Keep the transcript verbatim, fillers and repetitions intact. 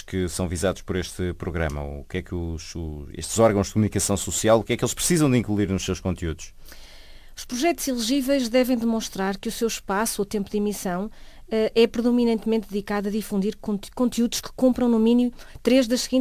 que são visados por este programa? O que é que os, os, estes órgãos de comunicação social, o que é que eles precisam de incluir nos seus conteúdos? Os projetos elegíveis devem demonstrar que o seu espaço ou tempo de emissão é predominantemente dedicado a difundir conteúdos que cumpram no mínimo três das seguintes